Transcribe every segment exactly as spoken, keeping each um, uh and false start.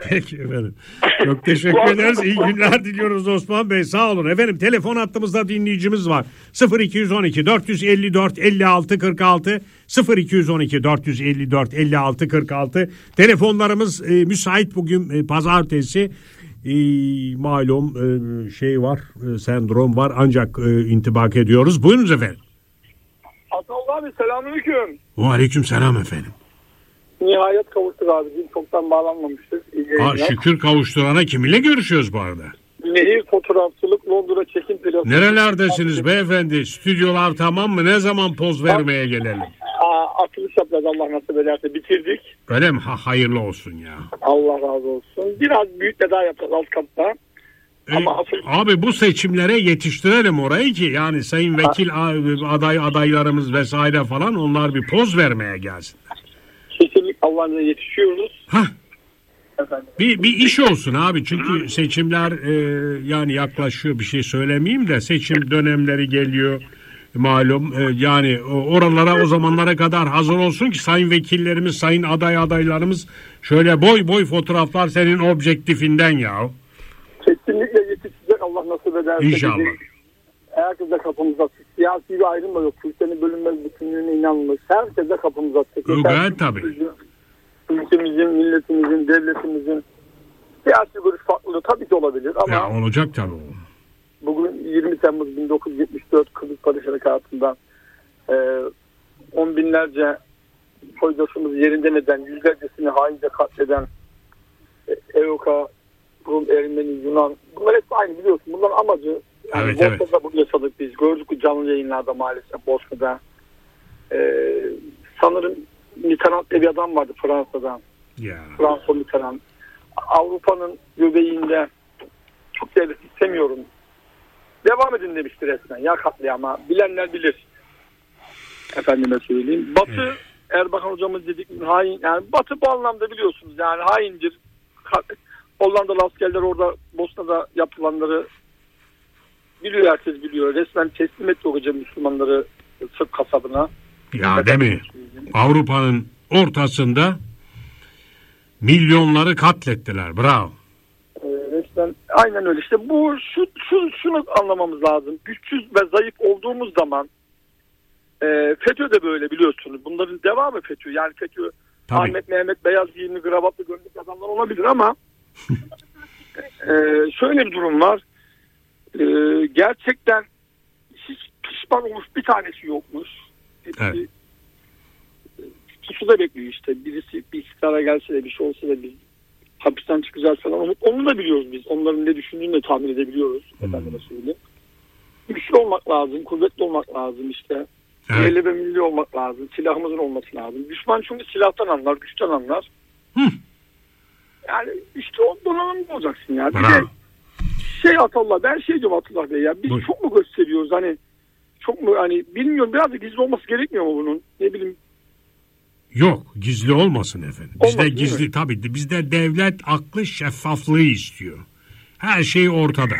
Peki efendim. Çok teşekkür ederiz. İyi günler diliyoruz Osman Bey. Sağ olun. Efendim telefon hattımızda dinleyicimiz var. sıfır iki on iki dört yüz elli dört elli altı kırk altı sıfır iki on iki dört yüz elli dört elli altı kırk altı telefonlarımız e, müsait bugün e, pazartesi. E, malum e, şey var, e, sendrom var ancak e, intibak ediyoruz. Buyurunuz efendim. Atallah abi selamünaleyküm. Aleyküm selam efendim. Nihayet kavuştuk abi. Dün çoktan bağlanmamıştık. Aa, şükür kavuşturana, kiminle görüşüyoruz bu arada? Nehir fotoğrafçılık, Londra çekim pilotu. Nerelerdesiniz beyefendi? Stüdyolar tamam mı? Ne zaman poz vermeye gelelim? Aa, atılış yapacağız Allah nasip ederse. Bitirdik. Öyle mi? Ha, hayırlı olsun ya. Allah razı olsun. Biraz büyük de daha yapacağız alt katta. Ee, Ama asıl... Abi bu seçimlere yetiştirelim orayı ki yani sayın vekil ha. aday adaylarımız vesaire falan onlar bir poz vermeye gelsinler. Kesinlikle Allah'ın yetişiyoruz. Hah. Bir, bir iş olsun abi çünkü seçimler e, yani yaklaşıyor, bir şey söylemeyeyim de seçim dönemleri geliyor malum e, yani oralara o zamanlara kadar hazır olsun ki sayın vekillerimiz, sayın aday adaylarımız şöyle boy boy fotoğraflar senin objektifinden ya. Kesinlikle yetişecek Allah nasip ederse. İnşallah. Herkese kapımıza açık. Siyasi bir ayrım da yok. Türkiye'nin bölünmez bütünlüğüne inanmış. Herkese kapımıza açık. Evet tabii. Ülkemizin, milletimizin, devletimizin siyasi görüş farklılığı tabii ki olabilir ama ya olacak tabii. Bugün yirmi Temmuz bin dokuz yüz yetmiş dört Kıbrıs Barış Harekatı'ndan e, on binlerce soydaşımızı yerinden eden, yüzlercesini haince katleden e, E O K, Rum, Ermeni, Yunan, bunlar hep aynı biliyorsun. Bunların amacı yani evet, Bosna'da evet. bunu yaşadık biz. Gördük bu canlı yayınlarda maalesef Bosna'da. E, sanırım Mitterrand diye bir adam vardı Fransa'dan. Yeah. Fransa Mitterrand. Avrupa'nın göbeğinde çok devlet istemiyorum. Devam edin demiştir resmen. Ya katliama. Bilenler bilir. Efendime söyleyeyim. Batı evet. Erbakan hocamız dedik hain. Yani Batı bu anlamda biliyorsunuz yani haindir. Hollandalı askerler orada Bosna'da yapılanları biliyor, herkes biliyor. Resmen teslim etti o gece Müslümanları Sırp kasabına. Ya değil mi? Avrupa'nın ortasında milyonları katlettiler. Bravo. Ee, resmen aynen öyle. İşte bu şu, şu şunu anlamamız lazım. Güçsüz ve zayıf olduğumuz zaman e, FETÖ de böyle biliyorsunuz. Bunların devamı FETÖ. Yani FETÖ tabii. Ahmet Mehmet beyaz giyimli kravatlı gömlek adamlar olabilir ama e, şöyle bir durum var. E, gerçekten hiç pişman olmuş bir tanesi yokmuş. Hepsi evet. Pusuda bekliyor işte. Birisi bir iktidara gelse de bir şey olsa da biz hapisten çıkacağız falan. Onu, onu da biliyoruz biz. Onların ne düşündüğünü de tahmin edebiliyoruz. Hmm. Güçlü olmak lazım. Kuvvetli olmak lazım işte. Evet. Yerli ve milli olmak lazım. Silahımızın olması lazım. Düşman çünkü silahtan anlar, güçten anlar. Hmm. Yani işte o donanımda olacaksın ya. Bir de şey Atallah, ben şey diyorum Atallah Bey ya. Biz Buyur. çok mu gösteriyoruz hani çok mu hani bilmiyorum biraz da gizli olması gerekmiyor mu bunun? Ne bileyim. Yok, gizli olmasın efendim. Bizde olmasın, gizli tabii. Bizde devlet aklı şeffaflığı istiyor. Her şey ortada.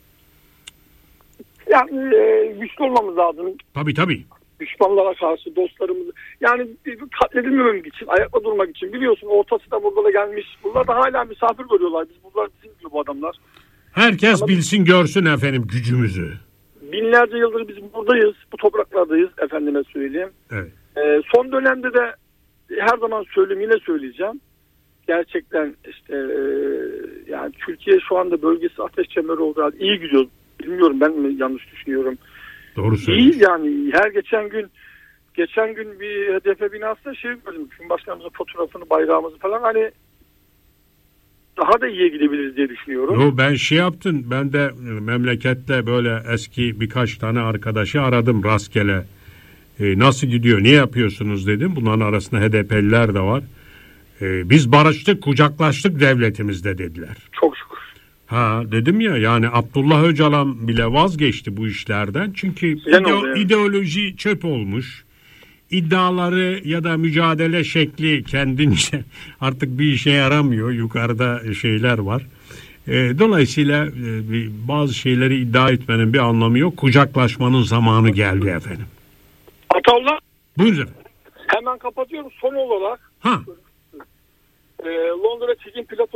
Yani e, güçlü olmamız lazım. Tabii tabii. Düşmanlara karşı dostlarımızı yani katledilmemek için, ayakta durmak için biliyorsun ortasında burada da gelmiş. Bunlar da hala misafir görüyorlar. Biz bunlar bizim gibi bu adamlar. Herkes Ama bilsin görsün efendim gücümüzü. Binlerce yıldır biz buradayız. Bu topraklardayız efendime söyleyeyim. Evet. E, son dönemde de her zaman söyleyeyim yine söyleyeceğim. Gerçekten işte e, yani Türkiye şu anda bölgesi ateş çemberi olduğu halde iyi gidiyor. Bilmiyorum ben mi yanlış düşünüyorum. Doğru söylüyorsun. İyi yani her geçen gün geçen gün bir H D P binasında şey gördüm. Cumhurbaşkanımızın fotoğrafını, bayrağımızı falan hani daha da iyiye gidebiliriz diye düşünüyorum. Yo, ben şey yaptım. Ben de memlekette böyle eski birkaç tane arkadaşı aradım rastgele. E, nasıl gidiyor, ne yapıyorsunuz dedim. Bunların arasında H D P'liler de var. E, biz barıştık, kucaklaştık devletimizde dediler. Çok şükür. Ha dedim ya yani Abdullah Öcalan bile vazgeçti bu işlerden. Çünkü ide- ideoloji çöp olmuş. İddiaları ya da mücadele şekli kendince artık bir işe yaramıyor. Yukarıda şeyler var. E, dolayısıyla e, bazı şeyleri iddia etmenin bir anlamı yok. Kucaklaşmanın zamanı geldi efendim. Atallah. Buyurun efendim. Hemen kapatıyorum. Son olarak ha. e, Londra çekim pilotu